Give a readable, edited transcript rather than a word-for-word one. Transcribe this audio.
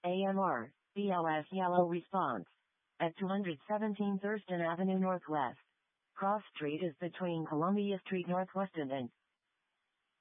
AMR, BLS yellow response. At 217 Thurston Avenue Northwest. Cross Street is between Columbia Street Northwest and